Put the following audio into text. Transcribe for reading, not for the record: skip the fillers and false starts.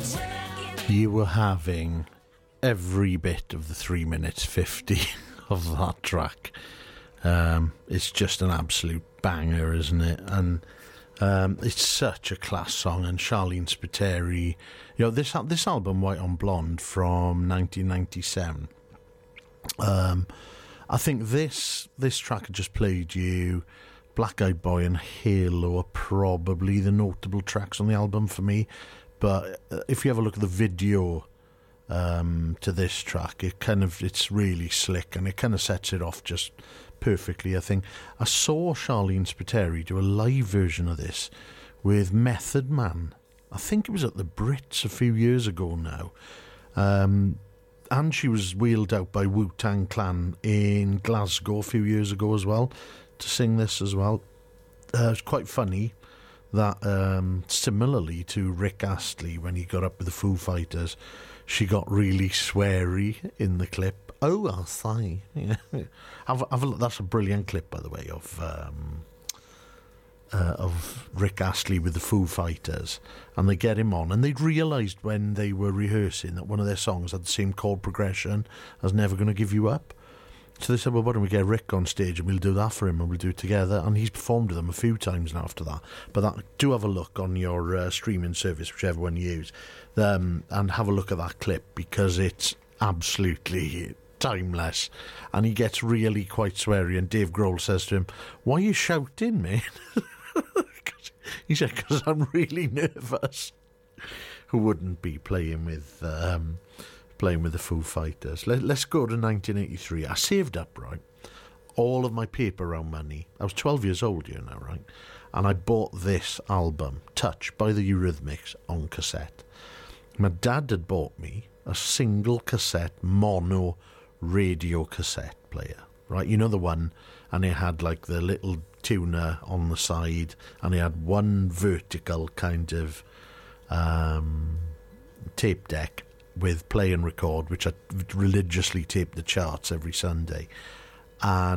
You were having every bit of the 3 minutes 50 of that track. It's just an absolute banger, isn't it? And it's such a class song. And Charlene Spiteri, you know, this album, White on Blonde, from 1997. I think this track I just played you, Black Eyed Boy and Halo, are probably the notable tracks on the album for me. But if you have a look at the video to this track, it's really slick, and it kind of sets it off just perfectly. I think I saw Charlene Spiteri do a live version of this with Method Man. I think it was at the Brits a few years ago now. And she was wheeled out by Wu-Tang Clan in Glasgow a few years ago as well to sing this as well. It's quite funny that similarly to Rick Astley, when he got up with the Foo Fighters, she got really sweary in the clip. Oh, I'll say. Yeah. That's a brilliant clip, by the way, of Rick Astley with the Foo Fighters, and they get him on, and they'd realised when they were rehearsing that one of their songs had the same chord progression as Never Gonna Give You Up. So they said, well, why don't we get Rick on stage and we'll do that for him and we'll do it together. And he's performed with them a few times now after that. But do have a look on your streaming service, whichever one you use, and have a look at that clip, because it's absolutely timeless. And he gets really quite sweary, and Dave Grohl says to him, why are you shouting, mate? He said, because I'm really nervous. Who wouldn't be playing with the Foo Fighters? Let's go to 1983. I saved up, right, all of my paper round money. I was 12 years old, you know, right? And I bought this album, Touch by the Eurythmics, on cassette. My dad had bought me a single cassette mono radio cassette player, right? You know the one, and it had like the little tuner on the side, and it had one vertical kind of tape deck with play and record, which I religiously taped the charts every Sunday. And